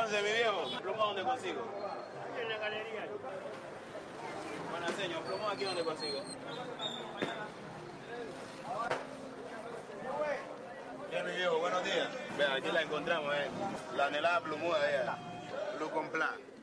Entonces, mi viejo, ¿pluma dónde consigo? Aquí en la galería. Bueno, señor, ¿pluma aquí dónde consigo? Ya, mi viejo, buenos días. Vean, aquí la encontramos, La anhelada plumuda, Blue con Plan.